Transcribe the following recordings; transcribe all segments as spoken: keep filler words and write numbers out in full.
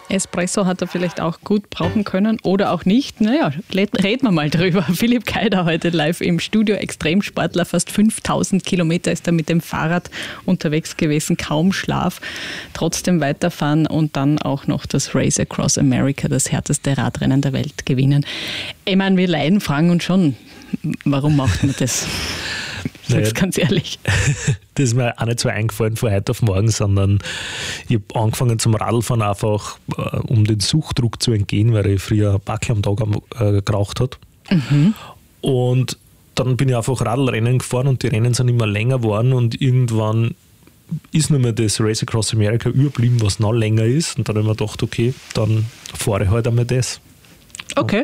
Espresso hat er vielleicht auch gut brauchen können oder auch nicht. Naja, reden wir mal drüber. Philipp Keider heute live im Studio, Extremsportler, fast fünftausend Kilometer ist er mit dem Fahrrad unterwegs gewesen, kaum Schlaf, trotzdem weiterfahren und dann auch noch das Race Across America, das härteste Radrennen der Welt, gewinnen. Ich meine, wir Laien fragen uns schon, warum macht man das? Naja, ganz ehrlich. Das ist mir auch nicht so eingefallen von heute auf morgen, sondern ich habe angefangen zum Radlfahren einfach, äh, um den Suchtdruck zu entgehen, weil ich früher ein Backe am Tag äh, geraucht habe. Mhm. Und dann bin ich einfach Radlrennen gefahren und die Rennen sind immer länger geworden und irgendwann ist nur mehr das Race Across America überblieben, was noch länger ist. Und dann habe ich mir gedacht, okay, dann fahre ich halt einmal das. Okay,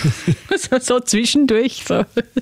so, so zwischendurch. So.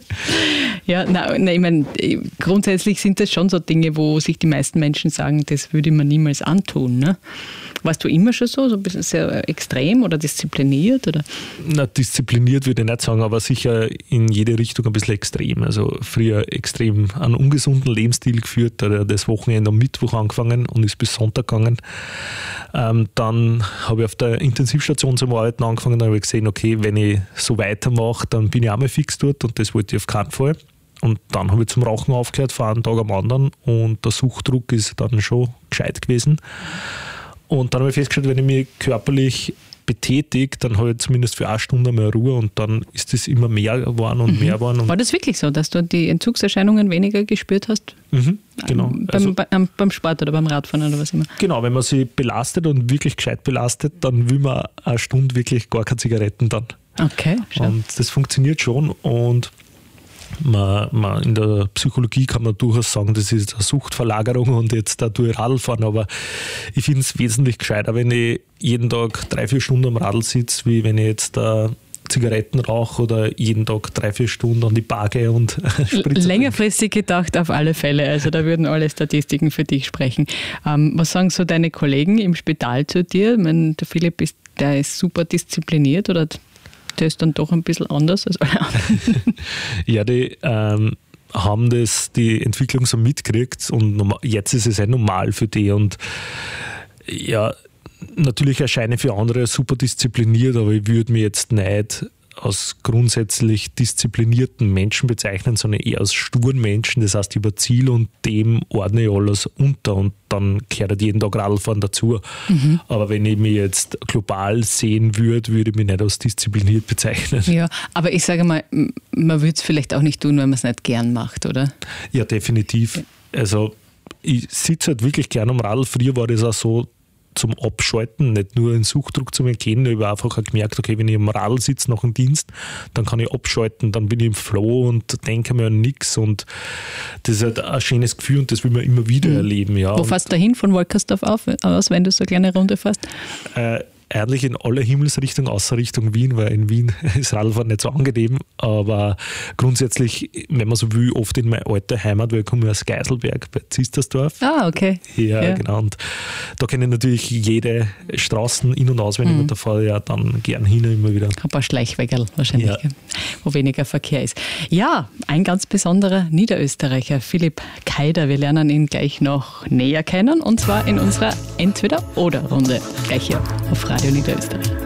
Ja, nein, nein, ich meine, grundsätzlich sind das schon so Dinge, wo sich die meisten Menschen sagen, das würde man niemals antun. Ne? Warst du immer schon so, so ein bisschen sehr extrem oder diszipliniert? Oder? Na, diszipliniert würde ich nicht sagen, aber sicher in jede Richtung ein bisschen extrem. Also früher extrem einen ungesunden Lebensstil geführt, da hat das Wochenende am Mittwoch angefangen und ist bis Sonntag gegangen. Ähm, dann habe ich auf der Intensivstation zum Arbeiten angefangen, dann habe ich gesehen, okay, wenn ich so weitermache, dann bin ich auch mal fix dort und das wollte ich auf keinen Fall. Und dann habe ich zum Rauchen aufgehört, von einem Tag am anderen und der Suchtdruck ist dann schon gescheit gewesen. Und dann habe ich festgestellt, wenn ich mich körperlich betätige, dann habe ich zumindest für eine Stunde mehr Ruhe und dann ist das immer mehr geworden und mhm. mehr geworden. Und war das wirklich so, dass du die Entzugserscheinungen weniger gespürt hast? Mhm, genau. Beim, also, beim, beim Sport oder beim Radfahren oder was immer? Genau, wenn man sich belastet und wirklich gescheit belastet, dann will man eine Stunde wirklich gar keine Zigaretten dann. Okay, schau. Und das funktioniert schon und Man, man, in der Psychologie kann man durchaus sagen, das ist eine Suchtverlagerung und jetzt da tue ich Radl fahren, aber ich finde es wesentlich gescheiter, wenn ich jeden Tag drei, vier Stunden am Radl sitze, wie wenn ich jetzt da Zigaretten rauche oder jeden Tag drei, vier Stunden an die Bar gehe und Spritzer. Längerfristig gedacht auf alle Fälle, also da würden alle Statistiken für dich sprechen. Ähm, was sagen so deine Kollegen im Spital zu dir? Ich meine, der Philipp ist, der ist super diszipliniert oder der ist dann doch ein bisschen anders als alle anderen. Ja, die ähm, haben das, die Entwicklung so mitgekriegt und jetzt ist es ja normal für die und ja, natürlich erscheine ich für andere super diszipliniert, aber ich würde mich jetzt nicht als grundsätzlich disziplinierten Menschen bezeichnen, sondern eher als sturen Menschen. Das heißt, über Ziel und dem ordne ich alles unter und dann gehört halt jeden Tag Radlfahren dazu. Mhm. Aber wenn ich mich jetzt global sehen würde, würde ich mich nicht als diszipliniert bezeichnen. Ja, aber ich sage mal, man würde es vielleicht auch nicht tun, wenn man es nicht gern macht, oder? Ja, definitiv. Also ich sitze halt wirklich gern am Radl. Früher war das auch so, zum Abschalten, nicht nur einen Suchtdruck zu erkennen. Ich habe einfach gemerkt, okay, wenn ich am Radl sitze nach dem Dienst, dann kann ich abschalten, dann bin ich im Flow und denke mir an nichts und das ist halt ein schönes Gefühl und das will man immer wieder mhm. erleben. Ja. Wo fährst du hin von Wolkersdorf aus, wenn du so eine kleine Runde fährst? Äh, eigentlich in alle Himmelsrichtungen, außer Richtung Wien, weil in Wien ist Radlfahren nicht so angenehm, aber grundsätzlich, wenn man so will, oft in meine alte Heimat, weil ich komme aus Geiselberg bei Zistersdorf. Ah, okay. Ja, ja, genau. Und da kenne ich natürlich jede Straßen in- und auswendig mhm. und da fahre ich ja dann gern hin immer wieder. Ein paar Schleichwägerl wahrscheinlich, ja. wo weniger Verkehr ist. Ja, ein ganz besonderer Niederösterreicher, Philipp Keider. Wir lernen ihn gleich noch näher kennen und zwar in unserer Entweder-Oder-Runde. Gleich hier auf Radio Niederösterreich.